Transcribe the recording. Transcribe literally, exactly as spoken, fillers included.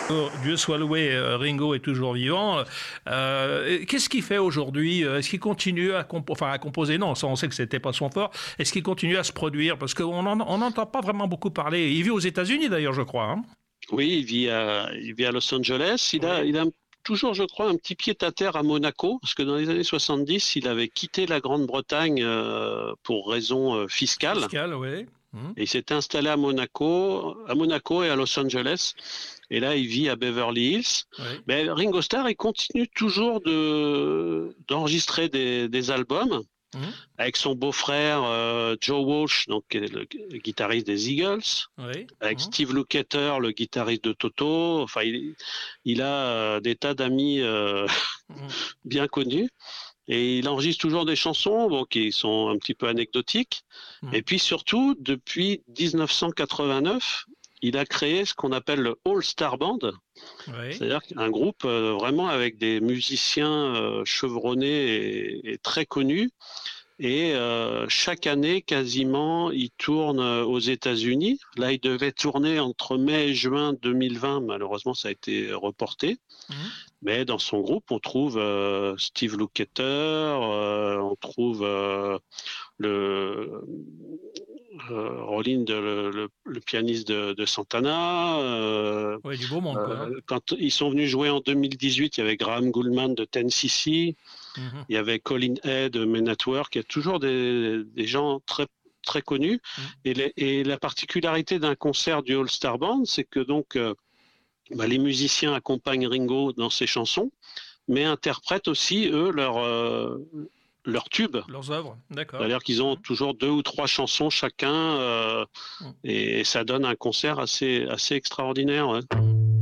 Oh, Dieu soit loué, euh, Ringo est toujours vivant. Euh, qu'est-ce qu'il fait aujourd'hui? Est-ce qu'il continue à, compo- enfin, à composer? Non, ça on sait que c'était pas son fort. Est-ce qu'il continue à se produire? Parce qu'on n'entend pas vraiment beaucoup parler. Il vit aux États-Unis d'ailleurs, je crois, hein. Oui, il vit à, il vit à Los Angeles. Il a, Oui. il a toujours, je crois, un petit pied-à-terre à Monaco, parce que dans les années soixante-dix, il avait quitté la Grande-Bretagne euh, pour raisons euh, fiscales. Fiscal, oui. Mhm. Et il s'était installé à Monaco, à Monaco et à Los Angeles. Et là, il vit à Beverly Hills. Oui. Mais Ringo Starr, il continue toujours de, d'enregistrer des, des albums Mhm. avec son beau-frère euh, Joe Walsh, donc qui est le, le guitariste des Eagles, Oui. avec Mhm. Steve Lukather, le guitariste de Toto. Enfin, il, il a euh, des tas d'amis euh, Mhm. bien connus. Et il enregistre toujours des chansons bon, qui sont un petit peu anecdotiques. Et Mhm. puis surtout, depuis dix-neuf cent quatre-vingt-neuf, il a créé ce qu'on appelle le All Star Band, Oui. c'est-à-dire un groupe euh, vraiment avec des musiciens euh, chevronnés et, et très connus. Et euh, chaque année, quasiment, il tourne euh, aux États-Unis. Là, il devait tourner entre mai et juin deux mille vingt. Malheureusement, ça a été reporté. Mhm. Mais dans son groupe, on trouve euh, Steve Lukather, euh, on trouve euh, le euh, Rollin, de- le, le- le pianiste de, de Santana. euh, Oui, du beau monde, quoi, hein. euh, quand ils sont venus jouer en deux mille dix-huit, il y avait Graham Gouldman de dix cc, Mhm. il y avait Colin Hay de Men at Work. Il y a toujours des, des gens très très connus. Mhm. Et, les- et la particularité d'un concert du All Star Band, c'est que donc euh, bah, les musiciens accompagnent Ringo dans ses chansons, mais interprètent aussi, eux, leurs euh, leur tubes. Leurs œuvres, d'accord. C'est-à-dire qu'ils ont Mhm. toujours deux ou trois chansons chacun, euh, Mhm. et ça donne un concert assez, assez extraordinaire. Ouais.